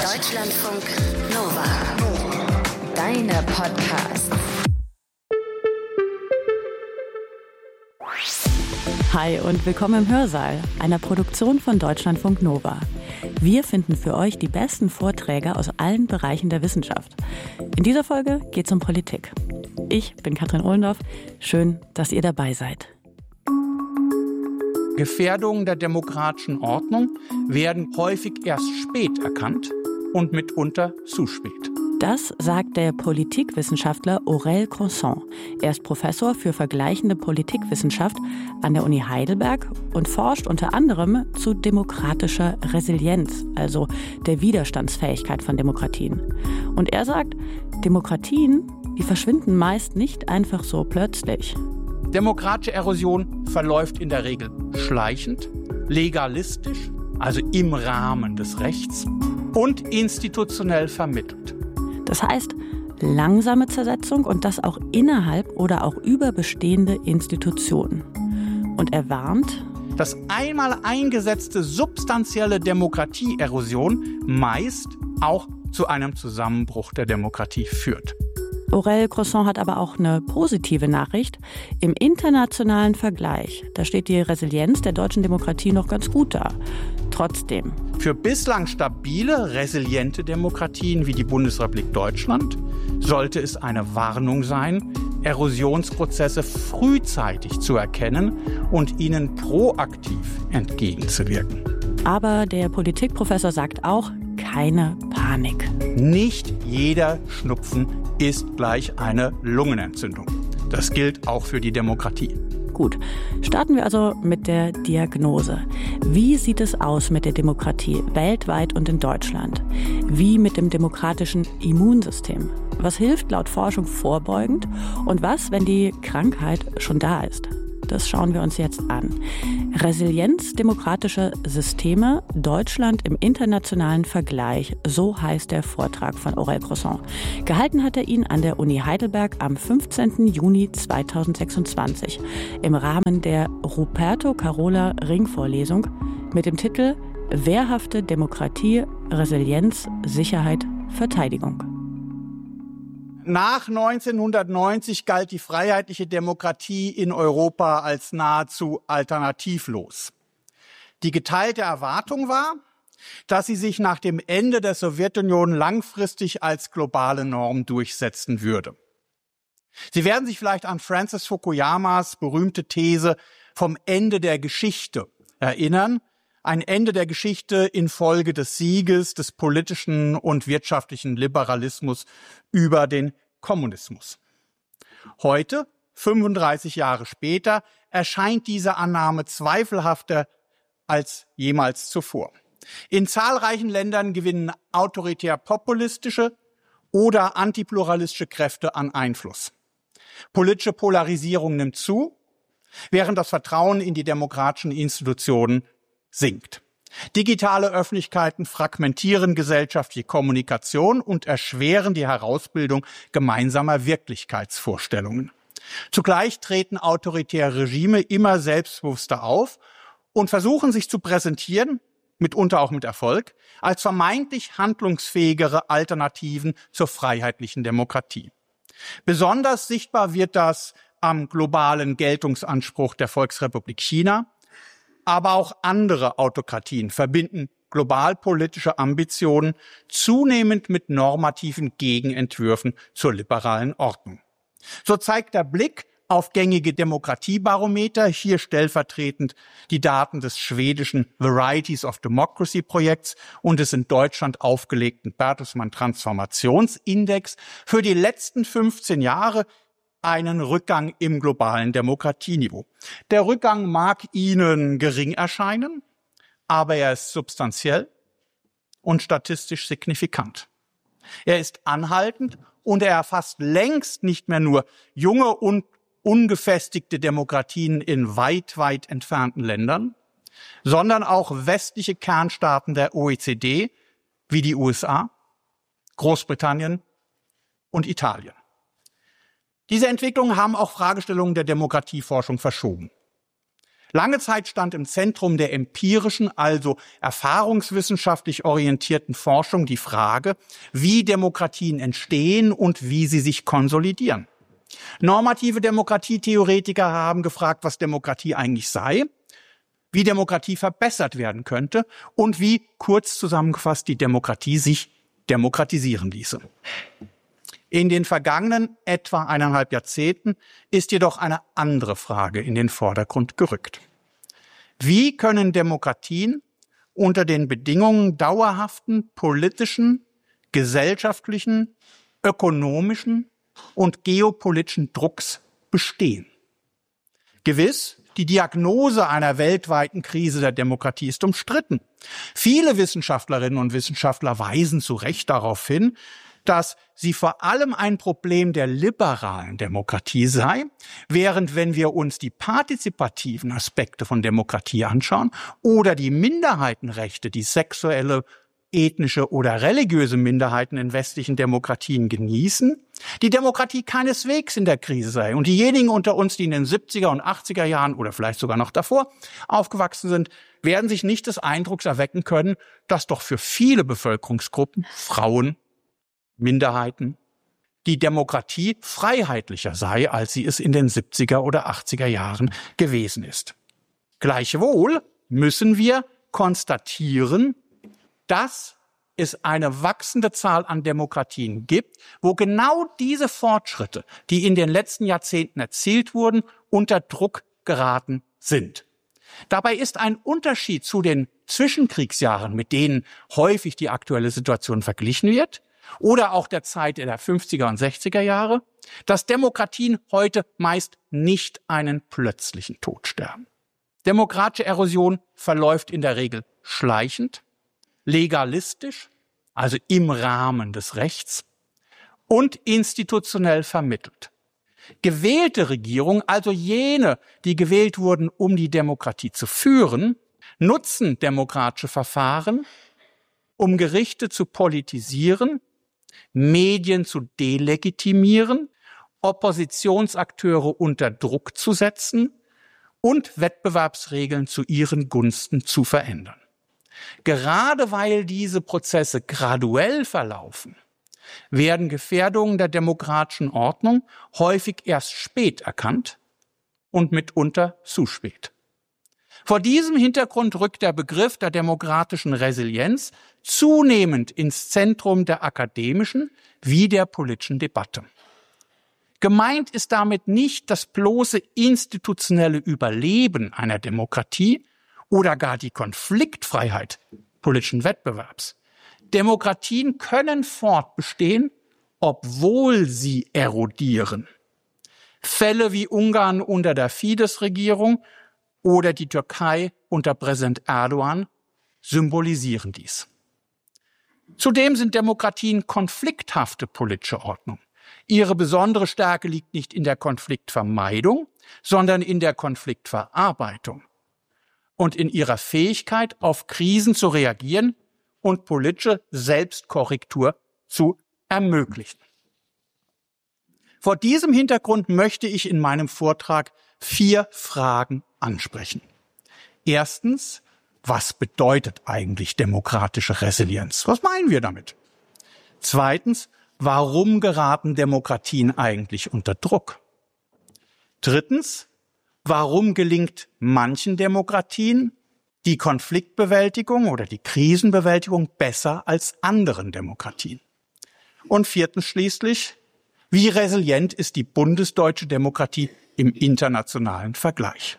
Deutschlandfunk Nova. Deine Podcasts. Hi und willkommen im Hörsaal, einer Produktion von Deutschlandfunk Nova. Wir finden für euch die besten Vorträge aus allen Bereichen der Wissenschaft. In dieser Folge geht es um Politik. Ich bin Katrin Ohlendorf. Schön, dass ihr dabei seid. Gefährdungen der demokratischen Ordnung werden häufig erst spät erkannt und mitunter zu spät. Das sagt der Politikwissenschaftler Aurel Croissant. Er ist Professor für vergleichende Politikwissenschaft an der Uni Heidelberg und forscht unter anderem zu demokratischer Resilienz, also der Widerstandsfähigkeit von Demokratien. Und er sagt, Demokratien, die verschwinden meist nicht einfach so plötzlich. Demokratische Erosion verläuft in der Regel schleichend, legalistisch, also im Rahmen des Rechts, und institutionell vermittelt. Das heißt, langsame Zersetzung und das auch innerhalb oder auch über bestehende Institutionen. Und er warnt, dass einmal eingesetzte substanzielle Demokratieerosion meist auch zu einem Zusammenbruch der Demokratie führt. Aurel Croissant hat aber auch eine positive Nachricht. Im internationalen Vergleich, da steht die Resilienz der deutschen Demokratie noch ganz gut da. Trotzdem. Für bislang stabile, resiliente Demokratien wie die Bundesrepublik Deutschland sollte es eine Warnung sein, Erosionsprozesse frühzeitig zu erkennen und ihnen proaktiv entgegenzuwirken. Aber der Politikprofessor sagt auch, keine Panik. Nicht jeder Schnupfen ist gleich eine Lungenentzündung. Das gilt auch für die Demokratie. Gut, starten wir also mit der Diagnose. Wie sieht es aus mit der Demokratie weltweit und in Deutschland? Wie mit dem demokratischen Immunsystem? Was hilft laut Forschung vorbeugend? Und was, wenn die Krankheit schon da ist? Das schauen wir uns jetzt an. Resilienz demokratischer Systeme, Deutschland im internationalen Vergleich, so heißt der Vortrag von Aurel Croissant. Gehalten hat er ihn an der Uni Heidelberg am 15. Juni 2026 im Rahmen der Ruperto-Carola-Ring-Vorlesung mit dem Titel Wehrhafte Demokratie, Resilienz, Sicherheit, Verteidigung. Nach 1990 galt die freiheitliche Demokratie in Europa als nahezu alternativlos. Die geteilte Erwartung war, dass sie sich nach dem Ende der Sowjetunion langfristig als globale Norm durchsetzen würde. Sie werden sich vielleicht an Francis Fukuyamas berühmte These vom Ende der Geschichte erinnern. Ein Ende der Geschichte infolge des Sieges des politischen und wirtschaftlichen Liberalismus über den Kommunismus. Heute, 35 Jahre später, erscheint diese Annahme zweifelhafter als jemals zuvor. In zahlreichen Ländern gewinnen autoritär-populistische oder antipluralistische Kräfte an Einfluss. Politische Polarisierung nimmt zu, während das Vertrauen in die demokratischen Institutionen sinkt. Digitale Öffentlichkeiten fragmentieren gesellschaftliche Kommunikation und erschweren die Herausbildung gemeinsamer Wirklichkeitsvorstellungen. Zugleich treten autoritäre Regime immer selbstbewusster auf und versuchen sich zu präsentieren, mitunter auch mit Erfolg, als vermeintlich handlungsfähigere Alternativen zur freiheitlichen Demokratie. Besonders sichtbar wird das am globalen Geltungsanspruch der Volksrepublik China. Aber auch andere Autokratien verbinden globalpolitische Ambitionen zunehmend mit normativen Gegenentwürfen zur liberalen Ordnung. So zeigt der Blick auf gängige Demokratiebarometer, hier stellvertretend die Daten des schwedischen Varieties of Democracy Projekts und des in Deutschland aufgelegten Bertelsmann Transformationsindex, für die letzten 15 Jahre einen Rückgang im globalen Demokratieniveau. Der Rückgang mag Ihnen gering erscheinen, aber er ist substanziell und statistisch signifikant. Er ist anhaltend und er erfasst längst nicht mehr nur junge und ungefestigte Demokratien in weit, weit entfernten Ländern, sondern auch westliche Kernstaaten der OECD wie die USA, Großbritannien und Italien. Diese Entwicklungen haben auch Fragestellungen der Demokratieforschung verschoben. Lange Zeit stand im Zentrum der empirischen, also erfahrungswissenschaftlich orientierten Forschung die Frage, wie Demokratien entstehen und wie sie sich konsolidieren. Normative Demokratietheoretiker haben gefragt, was Demokratie eigentlich sei, wie Demokratie verbessert werden könnte und wie, kurz zusammengefasst, die Demokratie sich demokratisieren ließe. In den vergangenen etwa 1,5 Jahrzehnten ist jedoch eine andere Frage in den Vordergrund gerückt. Wie können Demokratien unter den Bedingungen dauerhaften politischen, gesellschaftlichen, ökonomischen und geopolitischen Drucks bestehen? Gewiss, die Diagnose einer weltweiten Krise der Demokratie ist umstritten. Viele Wissenschaftlerinnen und Wissenschaftler weisen zu Recht darauf hin, dass sie vor allem ein Problem der liberalen Demokratie sei, während wenn wir uns die partizipativen Aspekte von Demokratie anschauen oder die Minderheitenrechte, die sexuelle, ethnische oder religiöse Minderheiten in westlichen Demokratien genießen, die Demokratie keineswegs in der Krise sei. Und diejenigen unter uns, die in den 70er und 80er Jahren oder vielleicht sogar noch davor aufgewachsen sind, werden sich nicht des Eindrucks erwecken können, dass doch für viele Bevölkerungsgruppen, Frauen, Minderheiten, die Demokratie freiheitlicher sei, als sie es in den 70er oder 80er Jahren gewesen ist. Gleichwohl müssen wir konstatieren, dass es eine wachsende Zahl an Demokratien gibt, wo genau diese Fortschritte, die in den letzten Jahrzehnten erzielt wurden, unter Druck geraten sind. Dabei ist ein Unterschied zu den Zwischenkriegsjahren, mit denen häufig die aktuelle Situation verglichen wird, oder auch der Zeit der 50er und 60er Jahre, dass Demokratien heute meist nicht einen plötzlichen Tod sterben. Demokratische Erosion verläuft in der Regel schleichend, legalistisch, also im Rahmen des Rechts, und institutionell vermittelt. Gewählte Regierungen, also jene, die gewählt wurden, um die Demokratie zu führen, nutzen demokratische Verfahren, um Gerichte zu politisieren, Medien zu delegitimieren, Oppositionsakteure unter Druck zu setzen und Wettbewerbsregeln zu ihren Gunsten zu verändern. Gerade weil diese Prozesse graduell verlaufen, werden Gefährdungen der demokratischen Ordnung häufig erst spät erkannt und mitunter zu spät. Vor diesem Hintergrund rückt der Begriff der demokratischen Resilienz zunehmend ins Zentrum der akademischen wie der politischen Debatte. Gemeint ist damit nicht das bloße institutionelle Überleben einer Demokratie oder gar die Konfliktfreiheit politischen Wettbewerbs. Demokratien können fortbestehen, obwohl sie erodieren. Fälle wie Ungarn unter der Fidesz-Regierung oder die Türkei unter Präsident Erdogan symbolisieren dies. Zudem sind Demokratien konflikthafte politische Ordnungen. Ihre besondere Stärke liegt nicht in der Konfliktvermeidung, sondern in der Konfliktverarbeitung und in ihrer Fähigkeit, auf Krisen zu reagieren und politische Selbstkorrektur zu ermöglichen. Vor diesem Hintergrund möchte ich in meinem Vortrag 4 Fragen ansprechen. Erstens, was bedeutet eigentlich demokratische Resilienz? Was meinen wir damit? Zweitens, warum geraten Demokratien eigentlich unter Druck? Drittens, warum gelingt manchen Demokratien die Konfliktbewältigung oder die Krisenbewältigung besser als anderen Demokratien? Und viertens schließlich, wie resilient ist die bundesdeutsche Demokratie im internationalen Vergleich?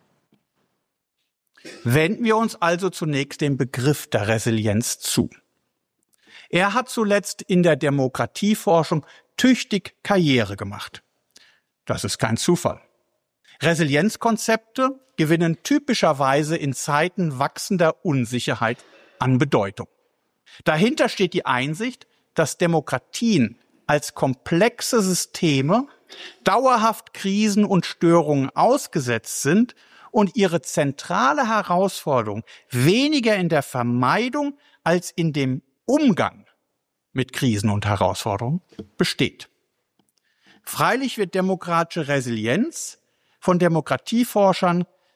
Wenden wir uns also zunächst dem Begriff der Resilienz zu. Er hat zuletzt in der Demokratieforschung tüchtig Karriere gemacht. Das ist kein Zufall. Resilienzkonzepte gewinnen typischerweise in Zeiten wachsender Unsicherheit an Bedeutung. Dahinter steht die Einsicht, dass Demokratien als komplexe Systeme dauerhaft Krisen und Störungen ausgesetzt sind und ihre zentrale Herausforderung weniger in der Vermeidung als in dem Umgang mit Krisen und Herausforderungen besteht. Freilich wird demokratische Resilienz von Demokratieforschern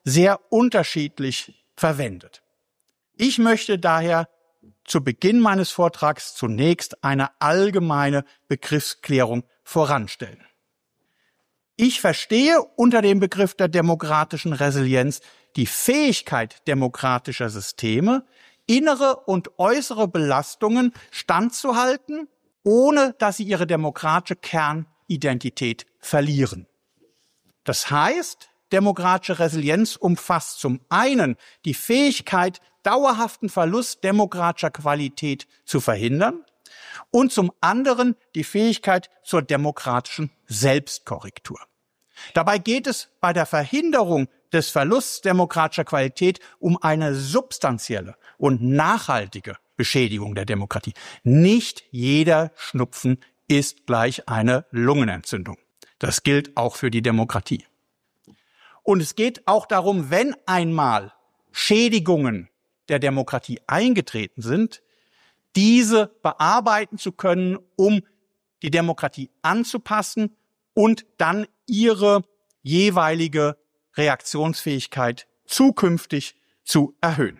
sehr unterschiedlich verwendet. Ich möchte daher zu Beginn meines Vortrags zunächst eine allgemeine Begriffsklärung voranstellen. Ich verstehe unter dem Begriff der demokratischen Resilienz die Fähigkeit demokratischer Systeme, innere und äußere Belastungen standzuhalten, ohne dass sie ihre demokratische Kernidentität verlieren. Das heißt, demokratische Resilienz umfasst zum einen die Fähigkeit, dauerhaften Verlust demokratischer Qualität zu verhindern und zum anderen die Fähigkeit zur demokratischen Selbstkorrektur. Dabei geht es bei der Verhinderung des Verlusts demokratischer Qualität um eine substanzielle und nachhaltige Beschädigung der Demokratie. Nicht jeder Schnupfen ist gleich eine Lungenentzündung. Das gilt auch für die Demokratie. Und es geht auch darum, wenn einmal Schädigungen der Demokratie eingetreten sind, diese bearbeiten zu können, um die Demokratie anzupassen und dann ihre jeweilige Reaktionsfähigkeit zukünftig zu erhöhen.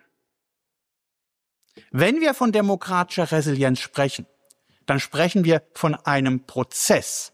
Wenn wir von demokratischer Resilienz sprechen, dann sprechen wir von einem Prozess.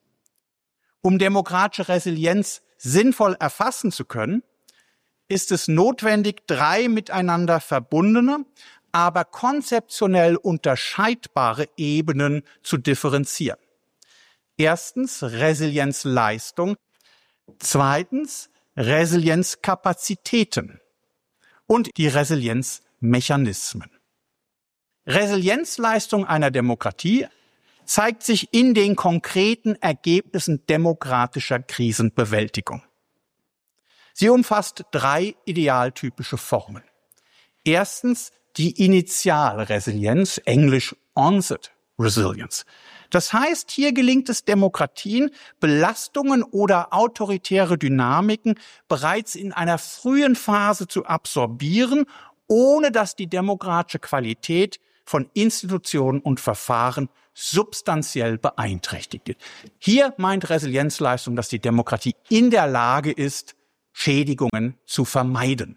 Um demokratische Resilienz sinnvoll erfassen zu können, ist es notwendig, 3 miteinander verbundene, aber konzeptionell unterscheidbare Ebenen zu differenzieren. Erstens Resilienzleistung, zweitens Resilienzkapazitäten und die Resilienzmechanismen. Resilienzleistung einer Demokratie zeigt sich in den konkreten Ergebnissen demokratischer Krisenbewältigung. Sie umfasst 3 idealtypische Formen. Erstens die Initialresilienz, englisch Onset Resilience. Das heißt, hier gelingt es Demokratien, Belastungen oder autoritäre Dynamiken bereits in einer frühen Phase zu absorbieren, ohne dass die demokratische Qualität von Institutionen und Verfahren substanziell beeinträchtigt wird. Hier meint Resilienzleistung, dass die Demokratie in der Lage ist, Schädigungen zu vermeiden.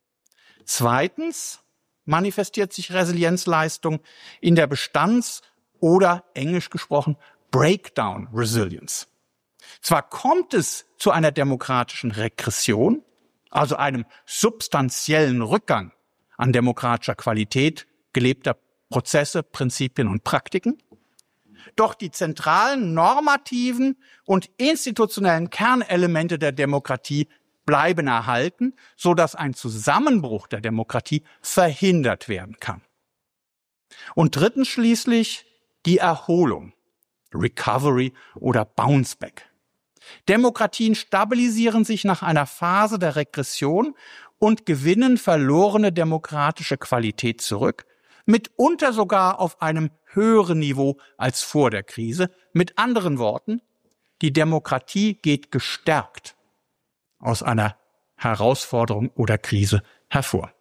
Zweitens manifestiert sich Resilienzleistung in der Bestands- oder englisch gesprochen Breakdown Resilience. Zwar kommt es zu einer demokratischen Regression, also einem substanziellen Rückgang an demokratischer Qualität gelebter Prozesse, Prinzipien und Praktiken, doch die zentralen normativen und institutionellen Kernelemente der Demokratie bleiben erhalten, so dass ein Zusammenbruch der Demokratie verhindert werden kann. Und drittens schließlich die Erholung, Recovery oder Bounce Back. Demokratien stabilisieren sich nach einer Phase der Regression und gewinnen verlorene demokratische Qualität zurück, mitunter sogar auf einem höheren Niveau als vor der Krise. Mit anderen Worten, die Demokratie geht gestärkt aus einer Herausforderung oder Krise hervor.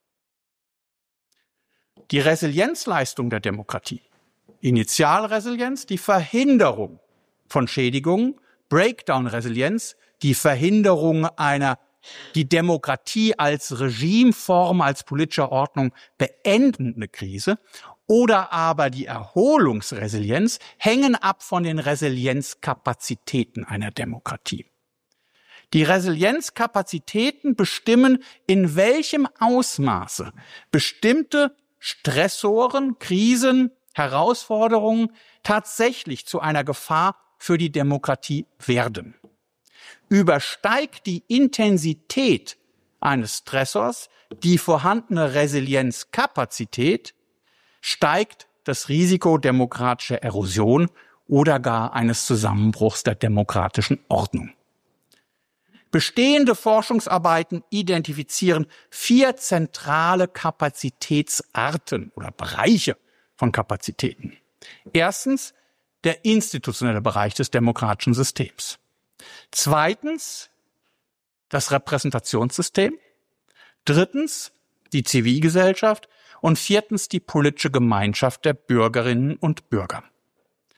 Die Resilienzleistung der Demokratie, Initialresilienz, die Verhinderung von Schädigungen, Breakdown-Resilienz, die Verhinderung einer die Demokratie als Regimeform, als politische Ordnung beendende Krise oder aber die Erholungsresilienz hängen ab von den Resilienzkapazitäten einer Demokratie. Die Resilienzkapazitäten bestimmen, in welchem Ausmaße bestimmte Stressoren, Krisen, Herausforderungen tatsächlich zu einer Gefahr für die Demokratie werden. Übersteigt die Intensität eines Stressors die vorhandene Resilienzkapazität, steigt das Risiko demokratischer Erosion oder gar eines Zusammenbruchs der demokratischen Ordnung. Bestehende Forschungsarbeiten identifizieren 4 zentrale Kapazitätsarten oder Bereiche von Kapazitäten. Erstens der institutionelle Bereich des demokratischen Systems. Zweitens das Repräsentationssystem. Drittens die Zivilgesellschaft. Und viertens die politische Gemeinschaft der Bürgerinnen und Bürger.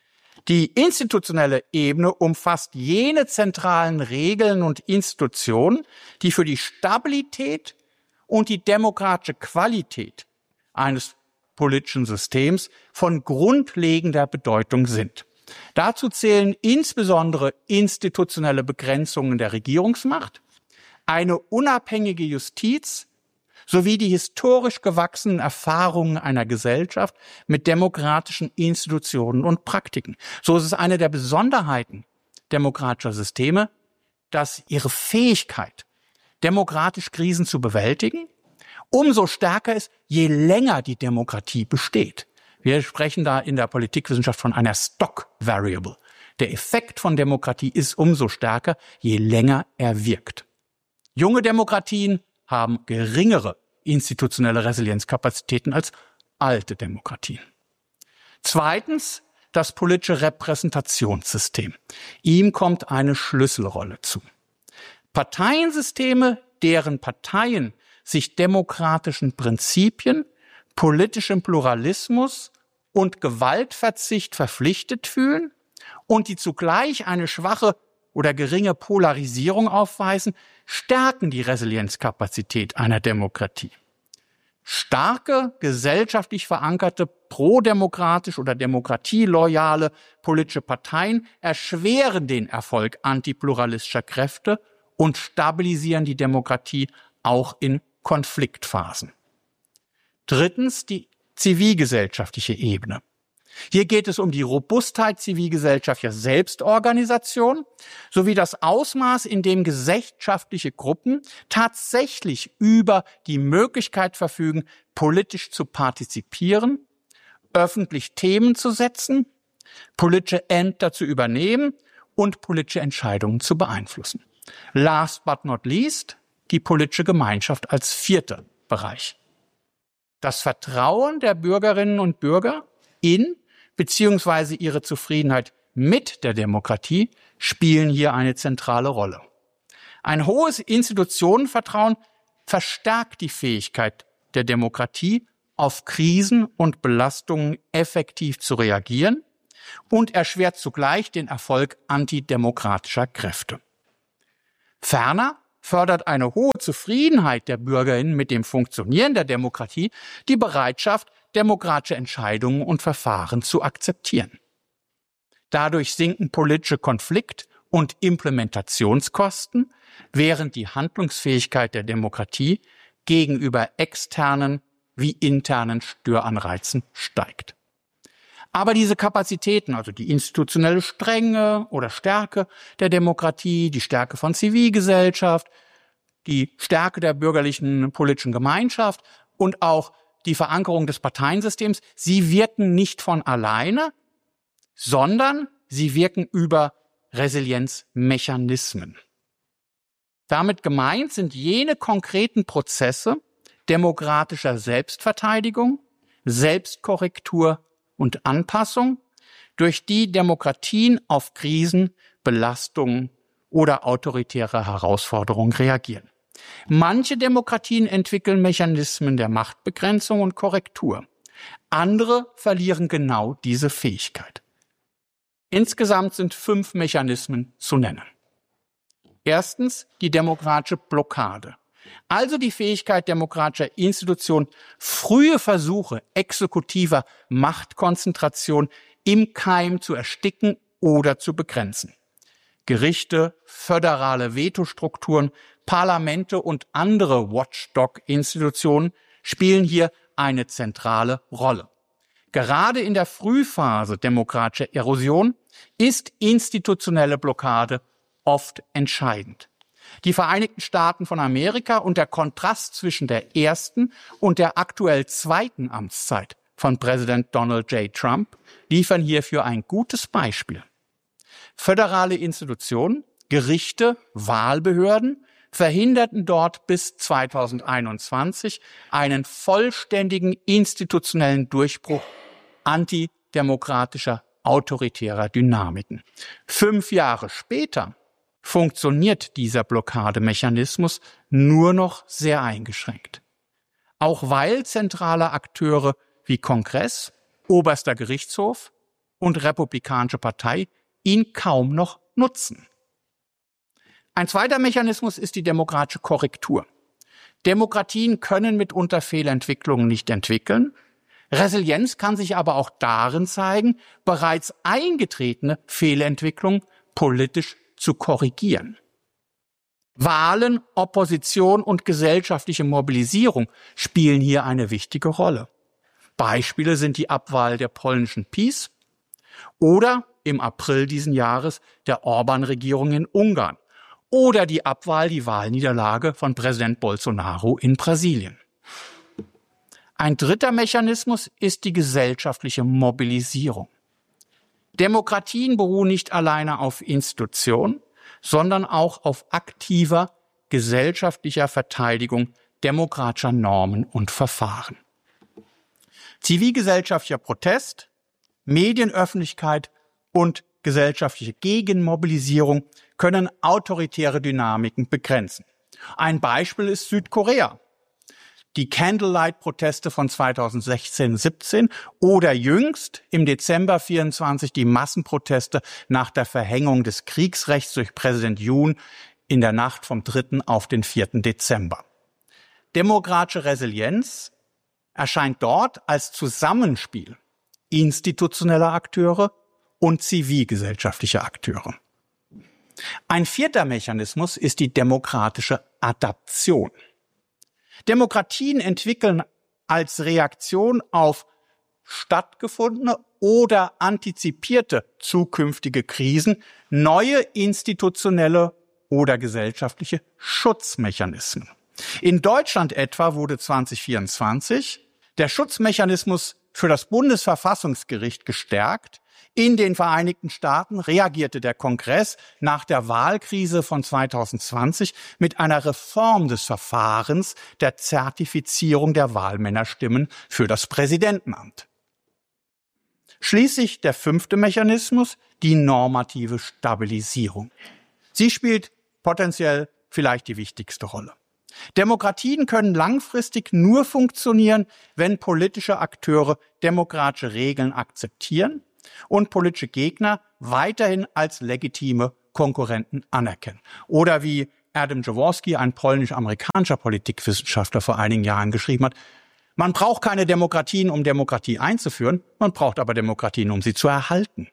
Die institutionelle Ebene umfasst jene zentralen Regeln und Institutionen, die für die Stabilität und die demokratische Qualität eines politischen Systems von grundlegender Bedeutung sind. Dazu zählen insbesondere institutionelle Begrenzungen der Regierungsmacht, eine unabhängige Justiz sowie die historisch gewachsenen Erfahrungen einer Gesellschaft mit demokratischen Institutionen und Praktiken. So ist es eine der Besonderheiten demokratischer Systeme, dass ihre Fähigkeit, demokratisch Krisen zu bewältigen, umso stärker ist, je länger die Demokratie besteht. Wir sprechen da in der Politikwissenschaft von einer Stock Variable. Der Effekt von Demokratie ist umso stärker, je länger er wirkt. Junge Demokratien haben geringere institutionelle Resilienzkapazitäten als alte Demokratien. Zweitens, das politische Repräsentationssystem. Ihm kommt eine Schlüsselrolle zu. Parteiensysteme, deren Parteien sich demokratischen Prinzipien, politischem Pluralismus und Gewaltverzicht verpflichtet fühlen und die zugleich eine schwache oder geringe Polarisierung aufweisen, stärken die Resilienzkapazität einer Demokratie. Starke, gesellschaftlich verankerte, prodemokratisch oder demokratieloyale politische Parteien erschweren den Erfolg antipluralistischer Kräfte und stabilisieren die Demokratie auch in Konfliktphasen. Drittens, die zivilgesellschaftliche Ebene. Hier geht es um die Robustheit zivilgesellschaftlicher Selbstorganisation sowie das Ausmaß, in dem gesellschaftliche Gruppen tatsächlich über die Möglichkeit verfügen, politisch zu partizipieren, öffentlich Themen zu setzen, politische Ämter zu übernehmen und politische Entscheidungen zu beeinflussen. Last but not least, die politische Gemeinschaft als vierter Bereich. Das Vertrauen der Bürgerinnen und Bürger in bzw. ihre Zufriedenheit mit der Demokratie spielen hier eine zentrale Rolle. Ein hohes Institutionenvertrauen verstärkt die Fähigkeit der Demokratie, auf Krisen und Belastungen effektiv zu reagieren und erschwert zugleich den Erfolg antidemokratischer Kräfte. Ferner fördert eine hohe Zufriedenheit der BürgerInnen mit dem Funktionieren der Demokratie die Bereitschaft, demokratische Entscheidungen und Verfahren zu akzeptieren. Dadurch sinken politische Konflikt- und Implementationskosten, während die Handlungsfähigkeit der Demokratie gegenüber externen wie internen Störanreizen steigt. Aber diese Kapazitäten, also die institutionelle Strenge oder Stärke der Demokratie, die Stärke von Zivilgesellschaft, die Stärke der bürgerlichen politischen Gemeinschaft und auch die Verankerung des Parteiensystems, sie wirken nicht von alleine, sondern sie wirken über Resilienzmechanismen. Damit gemeint sind jene konkreten Prozesse demokratischer Selbstverteidigung, Selbstkorrektur und Anpassung, durch die Demokratien auf Krisen, Belastungen oder autoritäre Herausforderungen reagieren. Manche Demokratien entwickeln Mechanismen der Machtbegrenzung und Korrektur. Andere verlieren genau diese Fähigkeit. Insgesamt sind 5 Mechanismen zu nennen. Erstens die demokratische Blockade. Also die Fähigkeit demokratischer Institutionen, frühe Versuche exekutiver Machtkonzentration im Keim zu ersticken oder zu begrenzen. Gerichte, föderale Vetostrukturen, Parlamente und andere Watchdog-Institutionen spielen hier eine zentrale Rolle. Gerade in der Frühphase demokratischer Erosion ist institutionelle Blockade oft entscheidend. Die Vereinigten Staaten von Amerika und der Kontrast zwischen der ersten und der aktuell zweiten Amtszeit von Präsident Donald J. Trump liefern hierfür ein gutes Beispiel. Föderale Institutionen, Gerichte, Wahlbehörden verhinderten dort bis 2021 einen vollständigen institutionellen Durchbruch antidemokratischer, autoritärer Dynamiken. 5 Jahre später funktioniert dieser Blockademechanismus nur noch sehr eingeschränkt. Auch weil zentrale Akteure wie Kongress, Oberster Gerichtshof, und Republikanische Partei ihn kaum noch nutzen. Ein zweiter Mechanismus ist die demokratische Korrektur. Demokratien können mitunter Fehlentwicklungen nicht entwickeln. Resilienz kann sich aber auch darin zeigen, bereits eingetretene Fehlentwicklungen politisch zu korrigieren. Wahlen, Opposition und gesellschaftliche Mobilisierung spielen hier eine wichtige Rolle. Beispiele sind die Abwahl der polnischen PiS oder im April diesen Jahres der Orban-Regierung in Ungarn oder die Wahlniederlage von Präsident Bolsonaro in Brasilien. Ein dritter Mechanismus ist die gesellschaftliche Mobilisierung. Demokratien beruhen nicht alleine auf Institutionen, sondern auch auf aktiver gesellschaftlicher Verteidigung demokratischer Normen und Verfahren. Zivilgesellschaftlicher Protest, Medienöffentlichkeit und gesellschaftliche Gegenmobilisierung können autoritäre Dynamiken begrenzen. Ein Beispiel ist Südkorea. Die Candlelight-Proteste von 2016-17 oder jüngst im Dezember 24 die Massenproteste nach der Verhängung des Kriegsrechts durch Präsident Yoon in der Nacht vom 3. auf den 4. Dezember. Demokratische Resilienz erscheint dort als Zusammenspiel institutioneller Akteure und zivilgesellschaftlicher Akteure. Ein vierter Mechanismus ist die demokratische Adaption. Demokratien entwickeln als Reaktion auf stattgefundene oder antizipierte zukünftige Krisen neue institutionelle oder gesellschaftliche Schutzmechanismen. In Deutschland etwa wurde 2024 der Schutzmechanismus für das Bundesverfassungsgericht gestärkt. In den Vereinigten Staaten reagierte der Kongress nach der Wahlkrise von 2020 mit einer Reform des Verfahrens der Zertifizierung der Wahlmännerstimmen für das Präsidentenamt. Schließlich der fünfte Mechanismus, die normative Stabilisierung. Sie spielt potenziell vielleicht die wichtigste Rolle. Demokratien können langfristig nur funktionieren, wenn politische Akteure demokratische Regeln akzeptieren und politische Gegner weiterhin als legitime Konkurrenten anerkennen. Oder wie Adam Jaworski, ein polnisch-amerikanischer Politikwissenschaftler, vor einigen Jahren geschrieben hat, man braucht keine Demokratien, um Demokratie einzuführen, man braucht aber Demokratien, um sie zu erhalten.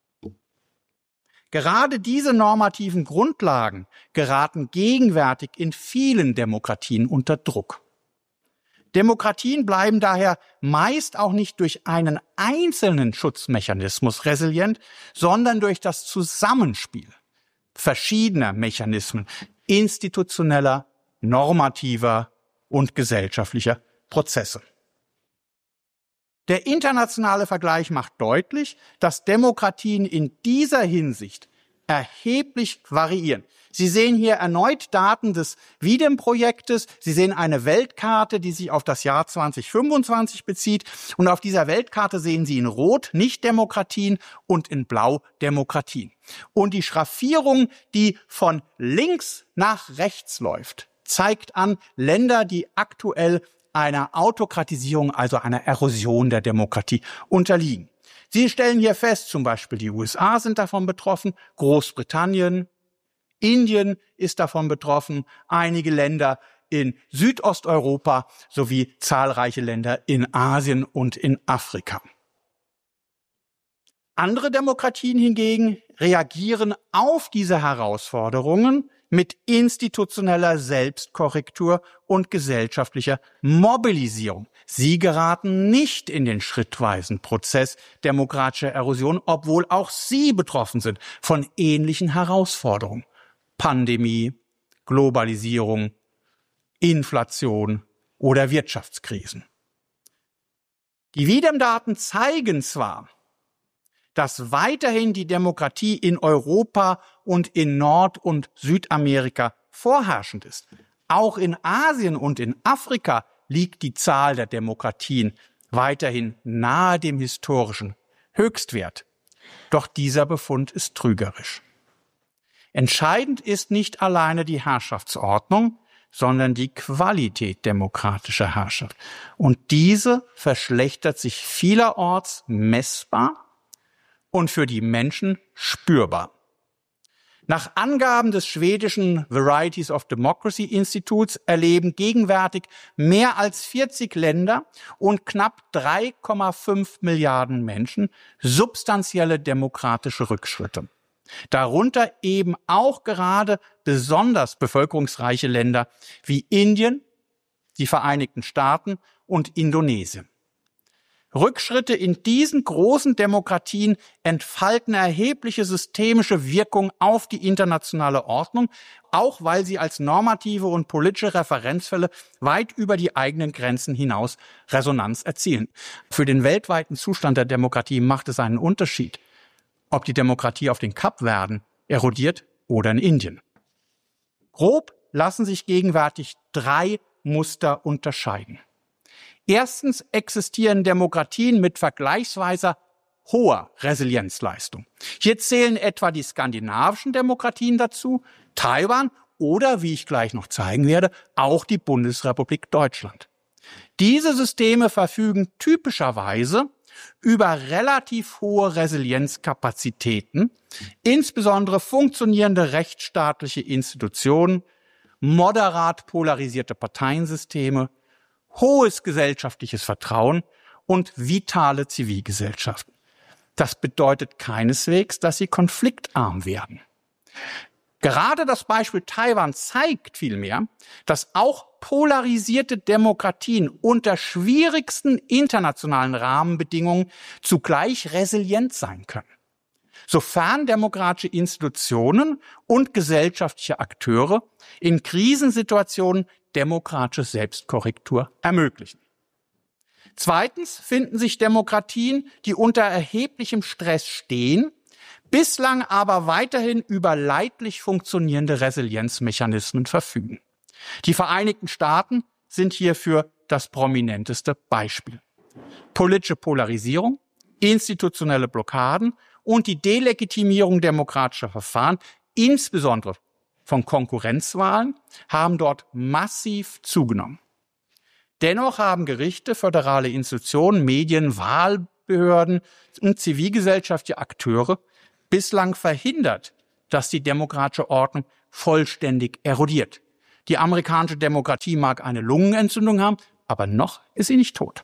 Gerade diese normativen Grundlagen geraten gegenwärtig in vielen Demokratien unter Druck. Demokratien bleiben daher meist auch nicht durch einen einzelnen Schutzmechanismus resilient, sondern durch das Zusammenspiel verschiedener Mechanismen, institutioneller, normativer und gesellschaftlicher Prozesse. Der internationale Vergleich macht deutlich, dass Demokratien in dieser Hinsicht erheblich variieren. Sie sehen hier erneut Daten des WIDEM-Projektes. Sie sehen eine Weltkarte, die sich auf das Jahr 2025 bezieht. Und auf dieser Weltkarte sehen Sie in Rot Nicht-Demokratien und in Blau Demokratien. Und die Schraffierung, die von links nach rechts läuft, zeigt an Länder, die aktuell einer Autokratisierung, also einer Erosion der Demokratie unterliegen. Sie stellen hier fest, zum Beispiel die USA sind davon betroffen, Großbritannien, Indien ist davon betroffen, einige Länder in Südosteuropa sowie zahlreiche Länder in Asien und in Afrika. Andere Demokratien hingegen reagieren auf diese Herausforderungen mit institutioneller Selbstkorrektur und gesellschaftlicher Mobilisierung. Sie geraten nicht in den schrittweisen Prozess demokratischer Erosion, obwohl auch sie betroffen sind von ähnlichen Herausforderungen. Pandemie, Globalisierung, Inflation oder Wirtschaftskrisen. Die WIDEM-Daten zeigen zwar, dass weiterhin die Demokratie in Europa und in Nord- und Südamerika vorherrschend ist. Auch in Asien und in Afrika liegt die Zahl der Demokratien weiterhin nahe dem historischen Höchstwert. Doch dieser Befund ist trügerisch. Entscheidend ist nicht alleine die Herrschaftsordnung, sondern die Qualität demokratischer Herrschaft. Und diese verschlechtert sich vielerorts messbar und für die Menschen spürbar. Nach Angaben des schwedischen Varieties of Democracy Instituts erleben gegenwärtig mehr als 40 Länder und knapp 3,5 Milliarden Menschen substanzielle demokratische Rückschritte. Darunter eben auch gerade besonders bevölkerungsreiche Länder wie Indien, die Vereinigten Staaten und Indonesien. Rückschritte in diesen großen Demokratien entfalten erhebliche systemische Wirkung auf die internationale Ordnung, auch weil sie als normative und politische Referenzfälle weit über die eigenen Grenzen hinaus Resonanz erzielen. Für den weltweiten Zustand der Demokratie macht es einen Unterschied, ob die Demokratie auf den Kapverden erodiert oder in Indien. Grob lassen sich gegenwärtig 3 Muster unterscheiden. Erstens existieren Demokratien mit vergleichsweise hoher Resilienzleistung. Hier zählen etwa die skandinavischen Demokratien dazu, Taiwan oder, wie ich gleich noch zeigen werde, auch die Bundesrepublik Deutschland. Diese Systeme verfügen typischerweise über relativ hohe Resilienzkapazitäten, insbesondere funktionierende rechtsstaatliche Institutionen, moderat polarisierte Parteiensysteme, hohes gesellschaftliches Vertrauen und vitale Zivilgesellschaften. Das bedeutet keineswegs, dass sie konfliktarm werden. Gerade das Beispiel Taiwan zeigt vielmehr, dass auch polarisierte Demokratien unter schwierigsten internationalen Rahmenbedingungen zugleich resilient sein können, sofern demokratische Institutionen und gesellschaftliche Akteure in Krisensituationen demokratische Selbstkorrektur ermöglichen. Zweitens finden sich Demokratien, die unter erheblichem Stress stehen, bislang aber weiterhin über leidlich funktionierende Resilienzmechanismen verfügen. Die Vereinigten Staaten sind hierfür das prominenteste Beispiel. Politische Polarisierung, institutionelle Blockaden und die Delegitimierung demokratischer Verfahren, insbesondere von Konkurrenzwahlen, haben dort massiv zugenommen. Dennoch haben Gerichte, föderale Institutionen, Medien, Wahlbehörden und zivilgesellschaftliche Akteure bislang verhindert, dass die demokratische Ordnung vollständig erodiert. Die amerikanische Demokratie mag eine Lungenentzündung haben, aber noch ist sie nicht tot.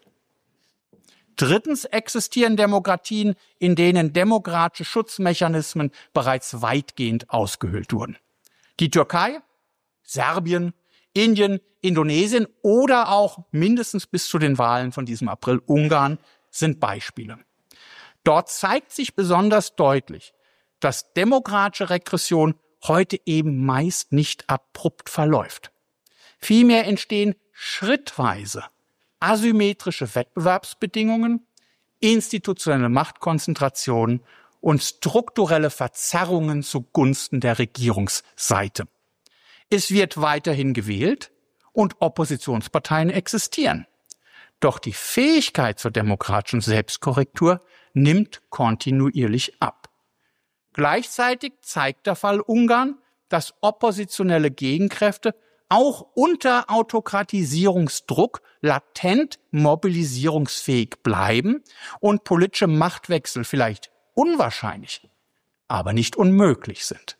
Drittens existieren Demokratien, in denen demokratische Schutzmechanismen bereits weitgehend ausgehöhlt wurden. Die Türkei, Serbien, Indien, Indonesien oder auch mindestens bis zu den Wahlen von diesem April Ungarn sind Beispiele. Dort zeigt sich besonders deutlich, dass demokratische Regression heute eben meist nicht abrupt verläuft. Vielmehr entstehen schrittweise asymmetrische Wettbewerbsbedingungen, institutionelle Machtkonzentrationen und strukturelle Verzerrungen zugunsten der Regierungsseite. Es wird weiterhin gewählt und Oppositionsparteien existieren. Doch die Fähigkeit zur demokratischen Selbstkorrektur nimmt kontinuierlich ab. Gleichzeitig zeigt der Fall Ungarn, dass oppositionelle Gegenkräfte auch unter Autokratisierungsdruck latent mobilisierungsfähig bleiben und politische Machtwechsel vielleicht unwahrscheinlich, aber nicht unmöglich sind.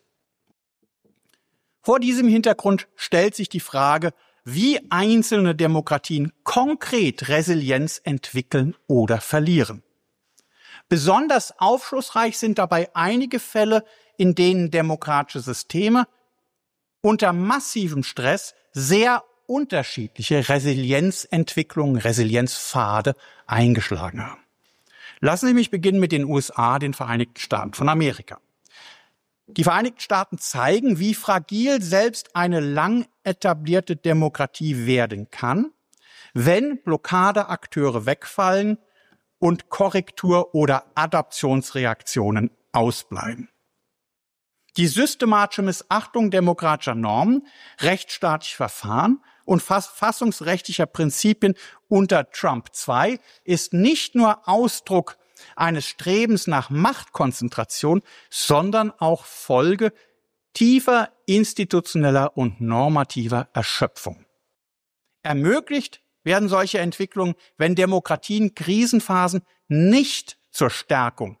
Vor diesem Hintergrund stellt sich die Frage, wie einzelne Demokratien konkret Resilienz entwickeln oder verlieren. Besonders aufschlussreich sind dabei einige Fälle, in denen demokratische Systeme unter massivem Stress sehr unterschiedliche Resilienzentwicklungen, Resilienzpfade eingeschlagen haben. Lassen Sie mich beginnen mit den USA, den Vereinigten Staaten von Amerika. Die Vereinigten Staaten zeigen, wie fragil selbst eine lang etablierte Demokratie werden kann, wenn Blockadeakteure wegfallen und Korrektur- oder Adaptionsreaktionen ausbleiben. Die systematische Missachtung demokratischer Normen, rechtsstaatlicher Verfahren und verfassungsrechtlicher Prinzipien unter Trump II ist nicht nur Ausdruck eines Strebens nach Machtkonzentration, sondern auch Folge tiefer institutioneller und normativer Erschöpfung. Ermöglicht werden solche Entwicklungen, wenn Demokratien Krisenphasen nicht zur Stärkung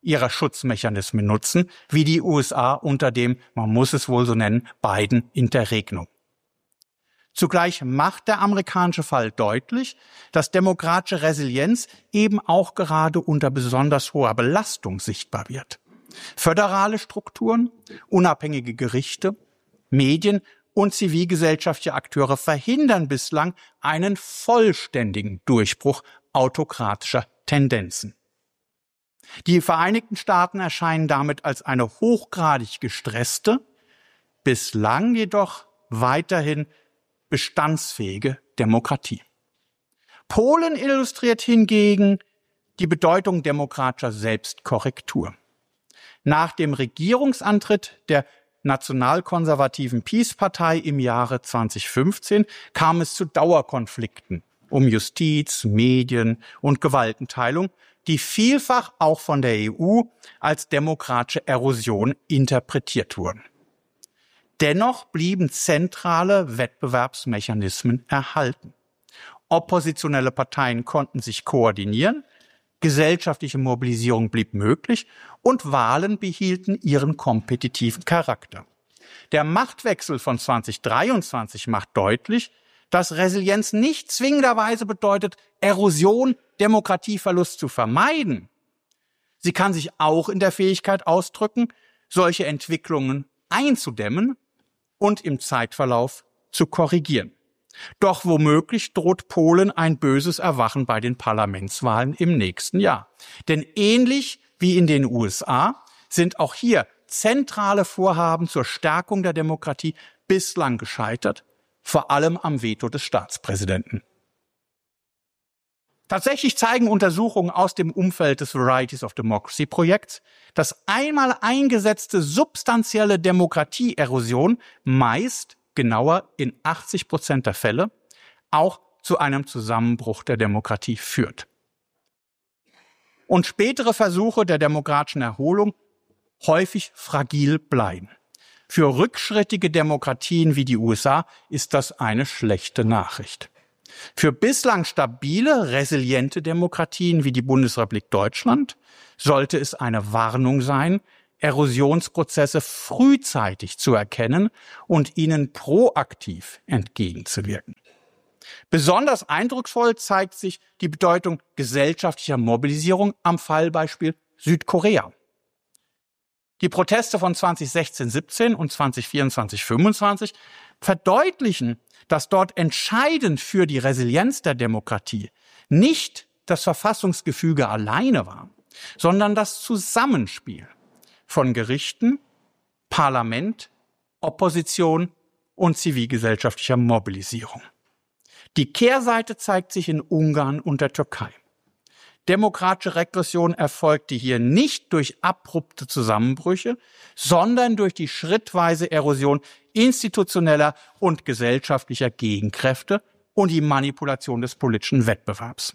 ihrer Schutzmechanismen nutzen, wie die USA unter dem, man muss es wohl so nennen, Biden-Interregnum. Zugleich macht der amerikanische Fall deutlich, dass demokratische Resilienz eben auch gerade unter besonders hoher Belastung sichtbar wird. Föderale Strukturen, unabhängige Gerichte, Medien und zivilgesellschaftliche Akteure verhindern bislang einen vollständigen Durchbruch autokratischer Tendenzen. Die Vereinigten Staaten erscheinen damit als eine hochgradig gestresste, bislang jedoch weiterhin bestandsfähige Demokratie. Polen illustriert hingegen die Bedeutung demokratischer Selbstkorrektur. Nach dem Regierungsantritt der nationalkonservativen PiS-Partei im Jahre 2015 kam es zu Dauerkonflikten um Justiz, Medien und Gewaltenteilung, die vielfach auch von der EU als demokratische Erosion interpretiert wurden. Dennoch blieben zentrale Wettbewerbsmechanismen erhalten. Oppositionelle Parteien konnten sich koordinieren, gesellschaftliche Mobilisierung blieb möglich und Wahlen behielten ihren kompetitiven Charakter. Der Machtwechsel von 2023 macht deutlich, dass Resilienz nicht zwingenderweise bedeutet, Erosion, Demokratieverlust zu vermeiden. Sie kann sich auch in der Fähigkeit ausdrücken, solche Entwicklungen einzudämmen und im Zeitverlauf zu korrigieren. Doch womöglich droht Polen ein böses Erwachen bei den Parlamentswahlen im nächsten Jahr. Denn ähnlich wie in den USA sind auch hier zentrale Vorhaben zur Stärkung der Demokratie bislang gescheitert, vor allem am Veto des Staatspräsidenten. Tatsächlich zeigen Untersuchungen aus dem Umfeld des Varieties of Democracy Projekts, dass einmal eingesetzte substanzielle Demokratieerosion meist, genauer in 80% der Fälle, auch zu einem Zusammenbruch der Demokratie führt. Und spätere Versuche der demokratischen Erholung häufig fragil bleiben. Für rückschrittige Demokratien wie die USA ist das eine schlechte Nachricht. Für bislang stabile, resiliente Demokratien wie die Bundesrepublik Deutschland sollte es eine Warnung sein, Erosionsprozesse frühzeitig zu erkennen und ihnen proaktiv entgegenzuwirken. Besonders eindrucksvoll zeigt sich die Bedeutung gesellschaftlicher Mobilisierung am Fallbeispiel Südkorea. Die Proteste von 2016-17 und 2024-25 verdeutlichen, dass dort entscheidend für die Resilienz der Demokratie nicht das Verfassungsgefüge alleine war, sondern das Zusammenspiel von Gerichten, Parlament, Opposition und zivilgesellschaftlicher Mobilisierung. Die Kehrseite zeigt sich in Ungarn und der Türkei. Demokratische Regression erfolgte hier nicht durch abrupte Zusammenbrüche, sondern durch die schrittweise Erosion institutioneller und gesellschaftlicher Gegenkräfte und die Manipulation des politischen Wettbewerbs.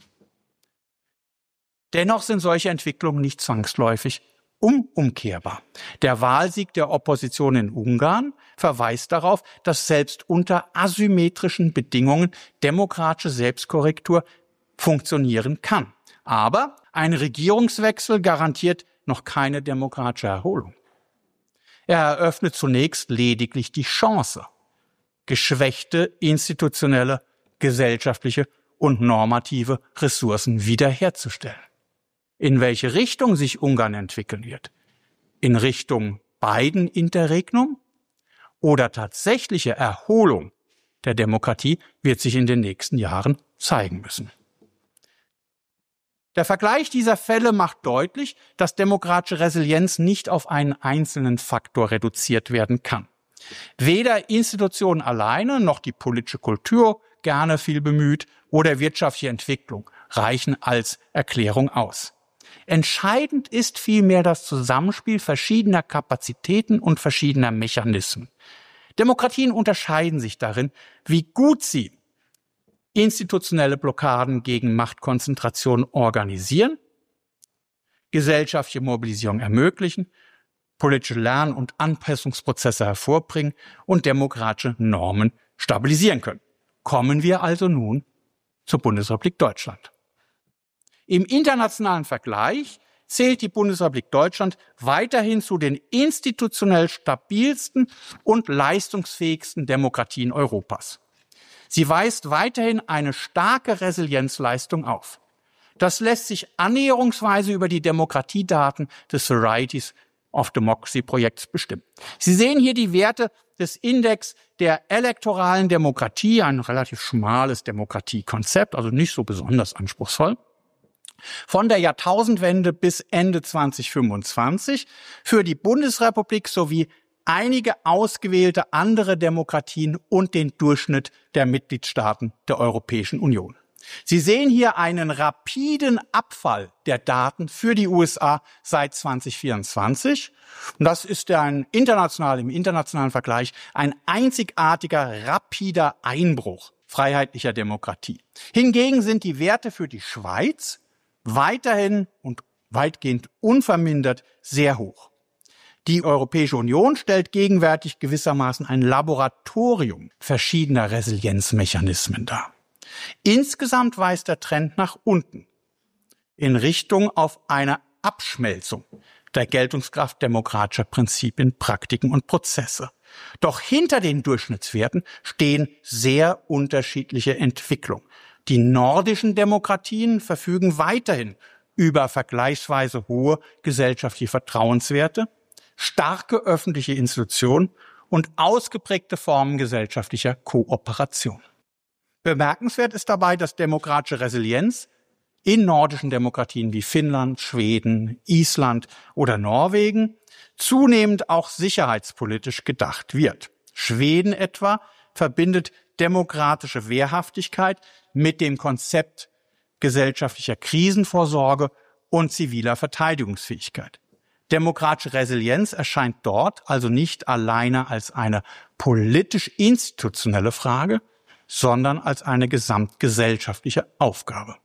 Dennoch sind solche Entwicklungen nicht zwangsläufig umkehrbar. Der Wahlsieg der Opposition in Ungarn verweist darauf, dass selbst unter asymmetrischen Bedingungen demokratische Selbstkorrektur funktionieren kann. Aber ein Regierungswechsel garantiert noch keine demokratische Erholung. Er eröffnet zunächst lediglich die Chance, geschwächte institutionelle, gesellschaftliche und normative Ressourcen wiederherzustellen. In welche Richtung sich Ungarn entwickeln wird? In Richtung Biden-Interregnum oder tatsächliche Erholung der Demokratie wird sich in den nächsten Jahren zeigen müssen. Der Vergleich dieser Fälle macht deutlich, dass demokratische Resilienz nicht auf einen einzelnen Faktor reduziert werden kann. Weder Institutionen alleine noch die politische Kultur, gerne viel bemüht, oder wirtschaftliche Entwicklung reichen als Erklärung aus. Entscheidend ist vielmehr das Zusammenspiel verschiedener Kapazitäten und verschiedener Mechanismen. Demokratien unterscheiden sich darin, wie gut sie institutionelle Blockaden gegen Machtkonzentration organisieren, gesellschaftliche Mobilisierung ermöglichen, politische Lern- und Anpassungsprozesse hervorbringen und demokratische Normen stabilisieren können. Kommen wir also nun zur Bundesrepublik Deutschland. Im internationalen Vergleich zählt die Bundesrepublik Deutschland weiterhin zu den institutionell stabilsten und leistungsfähigsten Demokratien Europas. Sie weist weiterhin eine starke Resilienzleistung auf. Das lässt sich annäherungsweise über die Demokratiedaten des Varieties of Democracy Projekts bestimmen. Sie sehen hier die Werte des Index der elektoralen Demokratie, ein relativ schmales Demokratiekonzept, also nicht so besonders anspruchsvoll, von der Jahrtausendwende bis Ende 2025 für die Bundesrepublik sowie einige ausgewählte andere Demokratien und den Durchschnitt der Mitgliedstaaten der Europäischen Union. Sie sehen hier einen rapiden Abfall der Daten für die USA seit 2024. Und das ist im internationalen Vergleich ein einzigartiger, rapider Einbruch freiheitlicher Demokratie. Hingegen sind die Werte für die Schweiz weiterhin und weitgehend unvermindert sehr hoch. Die Europäische Union stellt gegenwärtig gewissermaßen ein Laboratorium verschiedener Resilienzmechanismen dar. Insgesamt weist der Trend nach unten in Richtung auf eine Abschmelzung der Geltungskraft demokratischer Prinzipien, Praktiken und Prozesse. Doch hinter den Durchschnittswerten stehen sehr unterschiedliche Entwicklungen. Die nordischen Demokratien verfügen weiterhin über vergleichsweise hohe gesellschaftliche Vertrauenswerte, starke öffentliche Institutionen und ausgeprägte Formen gesellschaftlicher Kooperation. Bemerkenswert ist dabei, dass demokratische Resilienz in nordischen Demokratien wie Finnland, Schweden, Island oder Norwegen zunehmend auch sicherheitspolitisch gedacht wird. Schweden etwa verbindet demokratische Wehrhaftigkeit mit dem Konzept gesellschaftlicher Krisenvorsorge und ziviler Verteidigungsfähigkeit. Demokratische Resilienz erscheint dort also nicht alleine als eine politisch-institutionelle Frage, sondern als eine gesamtgesellschaftliche Aufgabe.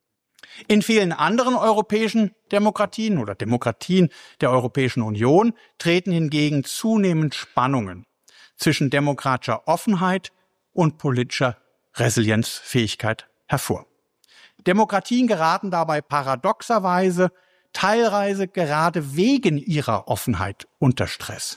In vielen anderen europäischen Demokratien oder Demokratien der Europäischen Union treten hingegen zunehmend Spannungen zwischen demokratischer Offenheit und politischer Resilienzfähigkeit hervor. Demokratien geraten dabei paradoxerweise teilweise gerade wegen ihrer Offenheit unter Stress.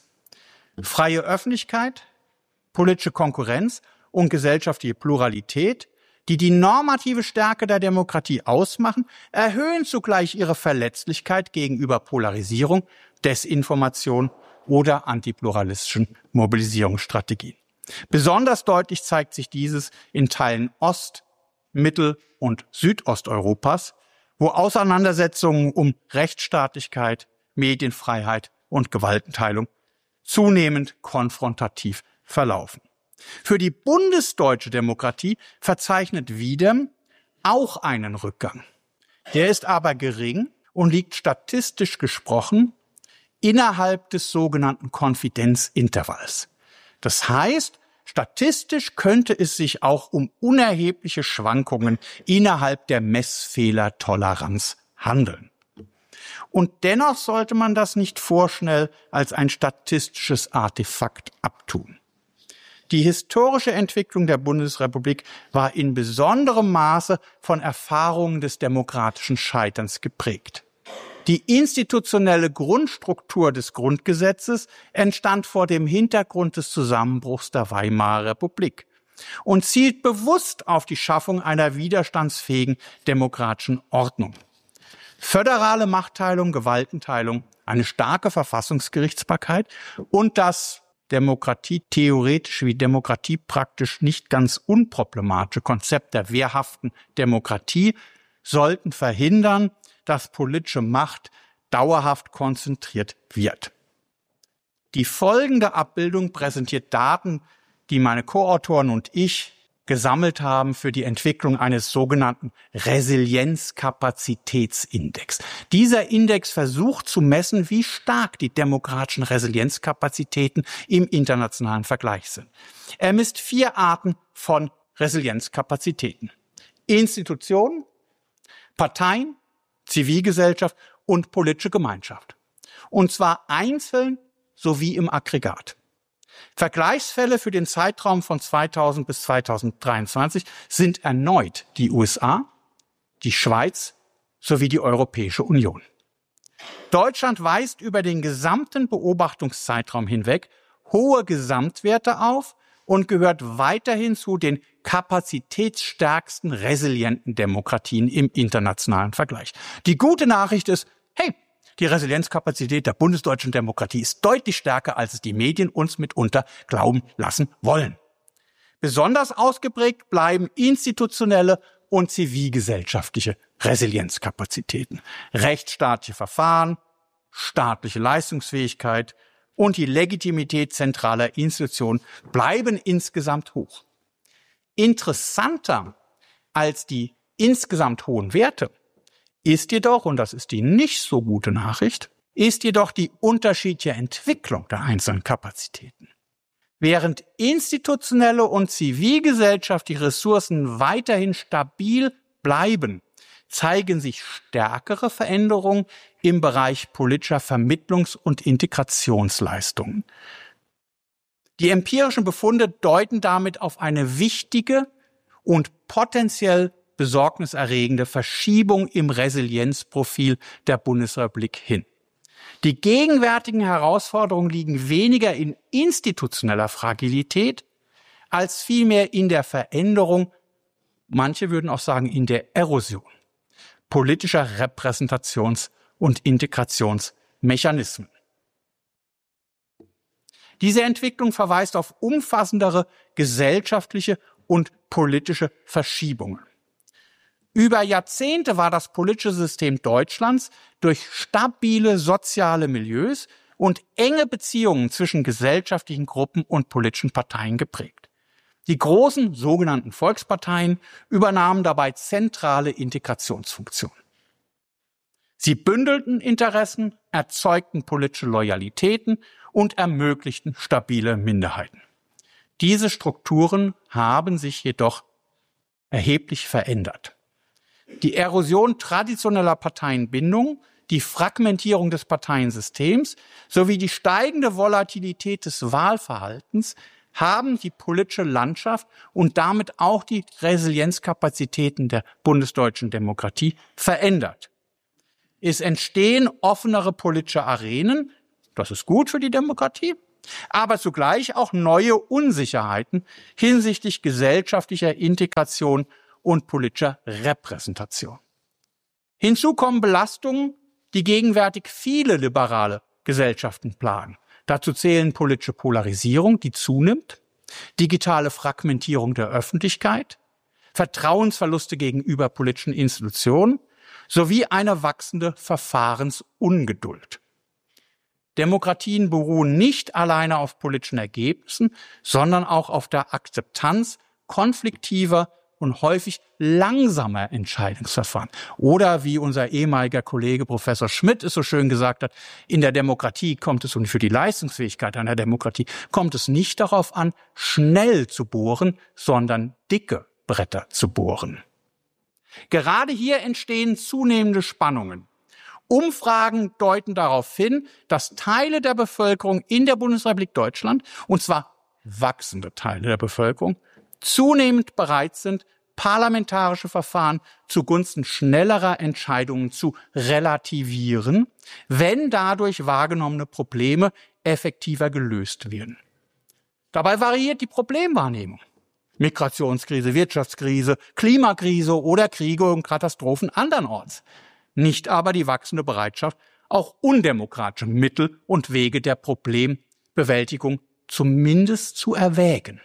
Freie Öffentlichkeit, politische Konkurrenz und gesellschaftliche Pluralität, die die normative Stärke der Demokratie ausmachen, erhöhen zugleich ihre Verletzlichkeit gegenüber Polarisierung, Desinformation oder antipluralistischen Mobilisierungsstrategien. Besonders deutlich zeigt sich dieses in Teilen Ost-, Mittel- und Südosteuropas, wo Auseinandersetzungen um Rechtsstaatlichkeit, Medienfreiheit und Gewaltenteilung zunehmend konfrontativ verlaufen. Für die bundesdeutsche Demokratie verzeichnet Wiedem auch einen Rückgang. Der ist aber gering und liegt statistisch gesprochen innerhalb des sogenannten Konfidenzintervalls. Das heißt, statistisch könnte es sich auch um unerhebliche Schwankungen innerhalb der Messfehlertoleranz handeln. Und dennoch sollte man das nicht vorschnell als ein statistisches Artefakt abtun. Die historische Entwicklung der Bundesrepublik war in besonderem Maße von Erfahrungen des demokratischen Scheiterns geprägt. Die institutionelle Grundstruktur des Grundgesetzes entstand vor dem Hintergrund des Zusammenbruchs der Weimarer Republik und zielt bewusst auf die Schaffung einer widerstandsfähigen demokratischen Ordnung. Föderale Machtteilung, Gewaltenteilung, eine starke Verfassungsgerichtsbarkeit und das Demokratie theoretisch wie Demokratie praktisch nicht ganz unproblematische Konzept der wehrhaften Demokratie sollten verhindern, dass politische Macht dauerhaft konzentriert wird. Die folgende Abbildung präsentiert Daten, die meine Co-Autoren und ich gesammelt haben für die Entwicklung eines sogenannten Resilienzkapazitätsindex. Dieser Index versucht zu messen, wie stark die demokratischen Resilienzkapazitäten im internationalen Vergleich sind. Er misst 4 Arten von Resilienzkapazitäten: Institutionen, Parteien, Zivilgesellschaft und politische Gemeinschaft. Und zwar einzeln sowie im Aggregat. Vergleichsfälle für den Zeitraum von 2000 bis 2023 sind erneut die USA, die Schweiz sowie die Europäische Union. Deutschland weist über den gesamten Beobachtungszeitraum hinweg hohe Gesamtwerte auf und gehört weiterhin zu den kapazitätsstärksten resilienten Demokratien im internationalen Vergleich. Die gute Nachricht ist, hey, die Resilienzkapazität der bundesdeutschen Demokratie ist deutlich stärker, als es die Medien uns mitunter glauben lassen wollen. Besonders ausgeprägt bleiben institutionelle und zivilgesellschaftliche Resilienzkapazitäten. Rechtsstaatliche Verfahren, staatliche Leistungsfähigkeit und die Legitimität zentraler Institutionen bleiben insgesamt hoch. Interessanter als die insgesamt hohen Werte ist jedoch, und das ist die nicht so gute Nachricht, ist jedoch die unterschiedliche Entwicklung der einzelnen Kapazitäten. Während institutionelle und zivilgesellschaftliche Ressourcen weiterhin stabil bleiben, zeigen sich stärkere Veränderungen im Bereich politischer Vermittlungs- und Integrationsleistungen. Die empirischen Befunde deuten damit auf eine wichtige und potenziell besorgniserregende Verschiebung im Resilienzprofil der Bundesrepublik hin. Die gegenwärtigen Herausforderungen liegen weniger in institutioneller Fragilität als vielmehr in der Veränderung, manche würden auch sagen in der Erosion politischer Repräsentations- und Integrationsmechanismen. Diese Entwicklung verweist auf umfassendere gesellschaftliche und politische Verschiebungen. Über Jahrzehnte war das politische System Deutschlands durch stabile soziale Milieus und enge Beziehungen zwischen gesellschaftlichen Gruppen und politischen Parteien geprägt. Die großen sogenannten Volksparteien übernahmen dabei zentrale Integrationsfunktionen. Sie bündelten Interessen, erzeugten politische Loyalitäten und ermöglichten stabile Minderheiten. Diese Strukturen haben sich jedoch erheblich verändert. Die Erosion traditioneller Parteienbindung, die Fragmentierung des Parteiensystems sowie die steigende Volatilität des Wahlverhaltens haben die politische Landschaft und damit auch die Resilienzkapazitäten der bundesdeutschen Demokratie verändert. Es entstehen offenere politische Arenen, das ist gut für die Demokratie, aber zugleich auch neue Unsicherheiten hinsichtlich gesellschaftlicher Integration und politischer Repräsentation. Hinzu kommen Belastungen, die gegenwärtig viele liberale Gesellschaften plagen. Dazu zählen politische Polarisierung, die zunimmt, digitale Fragmentierung der Öffentlichkeit, Vertrauensverluste gegenüber politischen Institutionen sowie eine wachsende Verfahrensungeduld. Demokratien beruhen nicht alleine auf politischen Ergebnissen, sondern auch auf der Akzeptanz konfliktiver und häufig langsamer Entscheidungsverfahren. Oder wie unser ehemaliger Kollege Professor Schmidt es so schön gesagt hat, in der Demokratie kommt es, und für die Leistungsfähigkeit einer Demokratie, kommt es nicht darauf an, schnell zu bohren, sondern dicke Bretter zu bohren. Gerade hier entstehen zunehmende Spannungen. Umfragen deuten darauf hin, dass Teile der Bevölkerung in der Bundesrepublik Deutschland, und zwar wachsende Teile der Bevölkerung, zunehmend bereit sind, parlamentarische Verfahren zugunsten schnellerer Entscheidungen zu relativieren, wenn dadurch wahrgenommene Probleme effektiver gelöst werden. Dabei variiert die Problemwahrnehmung. Migrationskrise, Wirtschaftskrise, Klimakrise oder Kriege und Katastrophen andernorts. Nicht aber die wachsende Bereitschaft, auch undemokratische Mittel und Wege der Problembewältigung zumindest zu erwägen.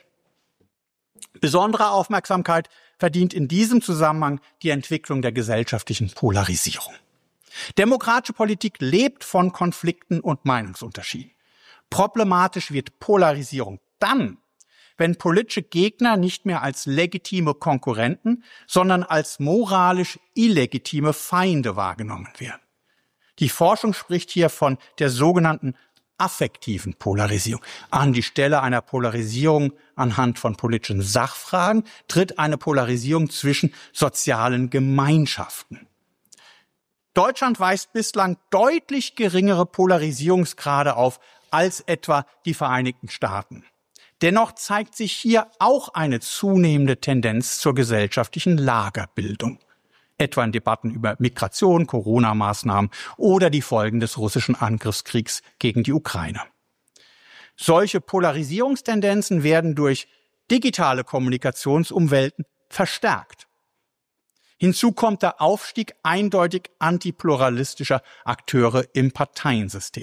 Besondere Aufmerksamkeit verdient in diesem Zusammenhang die Entwicklung der gesellschaftlichen Polarisierung. Demokratische Politik lebt von Konflikten und Meinungsunterschieden. Problematisch wird Polarisierung dann, wenn politische Gegner nicht mehr als legitime Konkurrenten, sondern als moralisch illegitime Feinde wahrgenommen werden. Die Forschung spricht hier von der sogenannten affektiven Polarisierung. An die Stelle einer Polarisierung anhand von politischen Sachfragen tritt eine Polarisierung zwischen sozialen Gemeinschaften. Deutschland weist bislang deutlich geringere Polarisierungsgrade auf als etwa die Vereinigten Staaten. Dennoch zeigt sich hier auch eine zunehmende Tendenz zur gesellschaftlichen Lagerbildung. etwa in Debatten über Migration, Corona-Maßnahmen oder die Folgen des russischen Angriffskriegs gegen die Ukraine. Solche Polarisierungstendenzen werden durch digitale Kommunikationsumwelten verstärkt. Hinzu kommt der Aufstieg eindeutig antipluralistischer Akteure im Parteiensystem.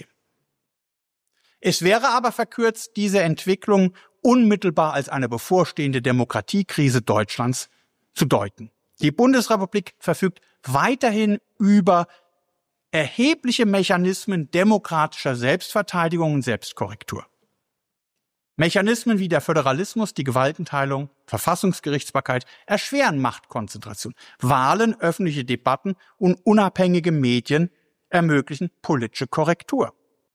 Es wäre aber verkürzt, diese Entwicklung unmittelbar als eine bevorstehende Demokratiekrise Deutschlands zu deuten. Die Bundesrepublik verfügt weiterhin über erhebliche Mechanismen demokratischer Selbstverteidigung und Selbstkorrektur. Mechanismen wie der Föderalismus, die Gewaltenteilung, Verfassungsgerichtsbarkeit erschweren Machtkonzentration. Wahlen, öffentliche Debatten und unabhängige Medien ermöglichen politische Korrektur.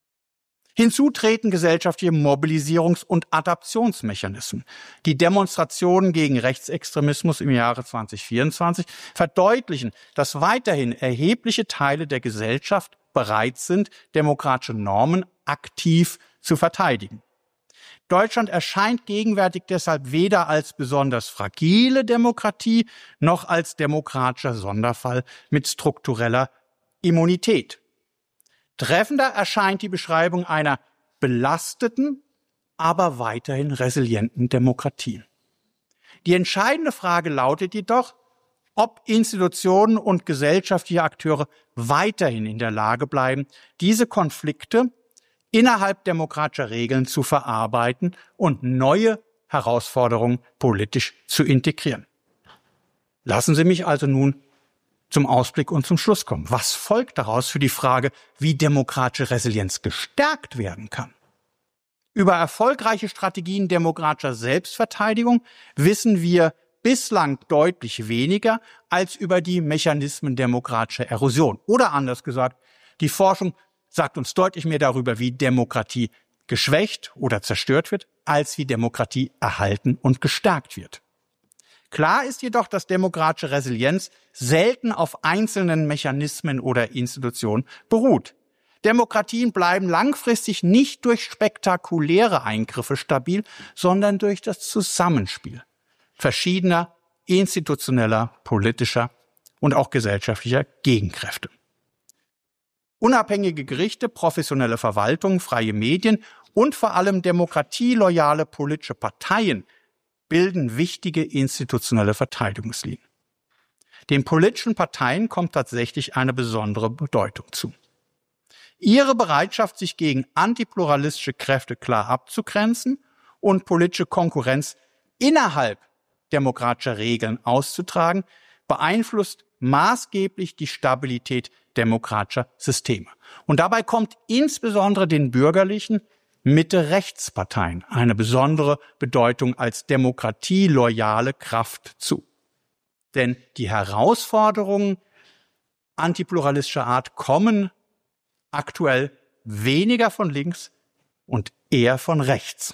Hinzu treten gesellschaftliche Mobilisierungs- und Adaptionsmechanismen. Die Demonstrationen gegen Rechtsextremismus im Jahre 2024 verdeutlichen, dass weiterhin erhebliche Teile der Gesellschaft bereit sind, demokratische Normen aktiv zu verteidigen. Deutschland erscheint gegenwärtig deshalb weder als besonders fragile Demokratie noch als demokratischer Sonderfall mit struktureller Immunität. Treffender erscheint die Beschreibung einer belasteten, aber weiterhin resilienten Demokratie. Die entscheidende Frage lautet jedoch, ob Institutionen und gesellschaftliche Akteure weiterhin in der Lage bleiben, diese Konflikte innerhalb demokratischer Regeln zu verarbeiten und neue Herausforderungen politisch zu integrieren. Lassen Sie mich also nun zum Ausblick und zum Schluss kommen. Was folgt daraus für die Frage, wie demokratische Resilienz gestärkt werden kann? Über erfolgreiche Strategien demokratischer Selbstverteidigung wissen wir bislang deutlich weniger als über die Mechanismen demokratischer Erosion. Oder anders gesagt, die Forschung sagt uns deutlich mehr darüber, wie Demokratie geschwächt oder zerstört wird, als wie Demokratie erhalten und gestärkt wird. Klar ist jedoch, dass demokratische Resilienz selten auf einzelnen Mechanismen oder Institutionen beruht. Demokratien bleiben langfristig nicht durch spektakuläre Eingriffe stabil, sondern durch das Zusammenspiel verschiedener institutioneller, politischer und auch gesellschaftlicher Gegenkräfte. Unabhängige Gerichte, professionelle Verwaltung, freie Medien und vor allem demokratieloyale politische Parteien bilden wichtige institutionelle Verteidigungslinien. Den politischen Parteien kommt tatsächlich eine besondere Bedeutung zu. Ihre Bereitschaft, sich gegen antipluralistische Kräfte klar abzugrenzen und politische Konkurrenz innerhalb demokratischer Regeln auszutragen, beeinflusst maßgeblich die Stabilität demokratischer Systeme. Und dabei kommt insbesondere den bürgerlichen Mitte-Rechtsparteien eine besondere Bedeutung als demokratieloyale Kraft zu. Denn die Herausforderungen antipluralistischer Art kommen aktuell weniger von links und eher von rechts.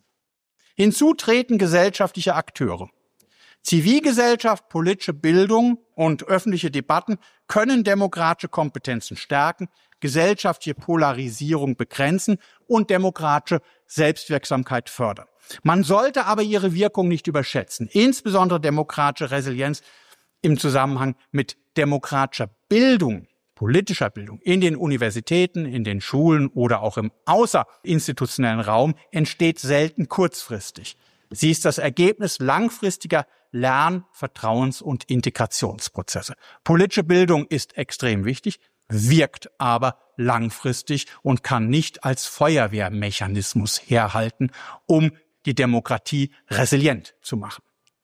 Hinzu treten gesellschaftliche Akteure. Zivilgesellschaft, politische Bildung und öffentliche Debatten können demokratische Kompetenzen stärken, gesellschaftliche Polarisierung begrenzen und demokratische Selbstwirksamkeit fördern. Man sollte aber ihre Wirkung nicht überschätzen, insbesondere demokratische Resilienz im Zusammenhang mit demokratischer Bildung, politischer Bildung in den Universitäten, in den Schulen oder auch im außerinstitutionellen Raum entsteht selten kurzfristig. Sie ist das Ergebnis langfristiger Lern-, Vertrauens- und Integrationsprozesse. Politische Bildung ist extrem wichtig, wirkt aber langfristig und kann nicht als Feuerwehrmechanismus herhalten, um die Demokratie resilient zu machen.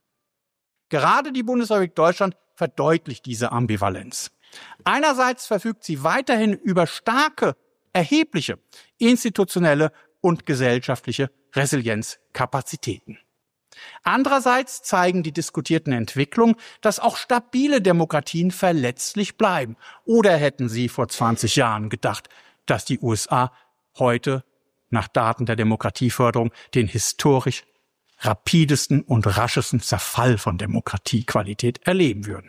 Gerade die Bundesrepublik Deutschland verdeutlicht diese Ambivalenz. Einerseits verfügt sie weiterhin über starke, erhebliche institutionelle und gesellschaftliche Resilienzkapazitäten. Andererseits zeigen die diskutierten Entwicklungen, dass auch stabile Demokratien verletzlich bleiben. Oder hätten Sie vor 20 Jahren gedacht, dass die USA heute nach Daten der Demokratieförderung den historisch rapidesten und raschesten Zerfall von Demokratiequalität erleben würden?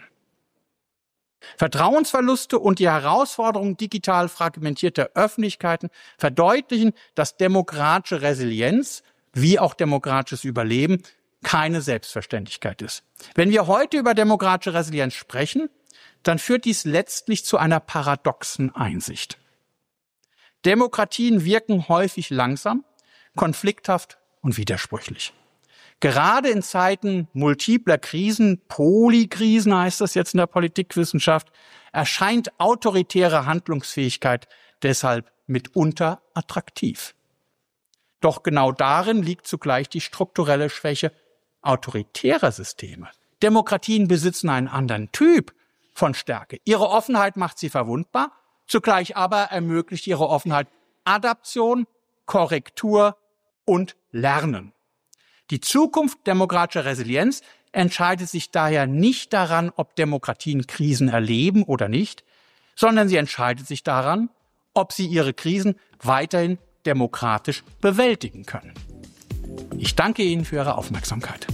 Vertrauensverluste und die Herausforderungen digital fragmentierter Öffentlichkeiten verdeutlichen, dass demokratische Resilienz wie auch demokratisches Überleben keine Selbstverständlichkeit ist. Wenn wir heute über demokratische Resilienz sprechen, dann führt dies letztlich zu einer paradoxen Einsicht. Demokratien wirken häufig langsam, konflikthaft und widersprüchlich. Gerade in Zeiten multipler Krisen, Polykrisen heißt das jetzt in der Politikwissenschaft, erscheint autoritäre Handlungsfähigkeit deshalb mitunter attraktiv. Doch genau darin liegt zugleich die strukturelle Schwäche autoritärer Systeme. Demokratien besitzen einen anderen Typ von Stärke. Ihre Offenheit macht sie verwundbar, zugleich aber ermöglicht ihre Offenheit Adaption, Korrektur und Lernen. Die Zukunft demokratischer Resilienz entscheidet sich daher nicht daran, ob Demokratien Krisen erleben oder nicht, sondern sie entscheidet sich daran, ob sie ihre Krisen weiterhin demokratisch bewältigen können. Ich danke Ihnen für Ihre Aufmerksamkeit.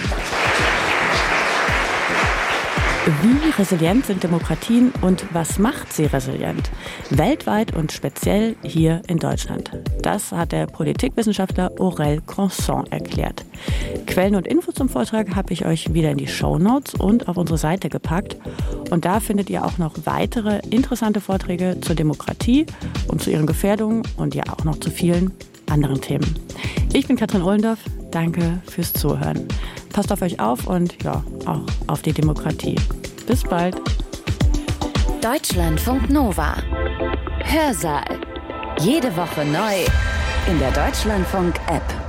Wie resilient sind Demokratien und was macht sie resilient? Weltweit und speziell hier in Deutschland. Das hat der Politikwissenschaftler Aurel Cronçon erklärt. Quellen und Infos zum Vortrag habe ich euch wieder in die Shownotes und auf unsere Seite gepackt. Und da findet ihr auch noch weitere interessante Vorträge zur Demokratie und zu ihren Gefährdungen und ja auch noch zu vielen anderen Themen. Ich bin Katrin Ohlendorf. Danke fürs Zuhören. Passt auf euch auf und ja, auch auf die Demokratie. Bis bald. Deutschlandfunk Nova. Hörsaal. Jede Woche neu in der Deutschlandfunk-App.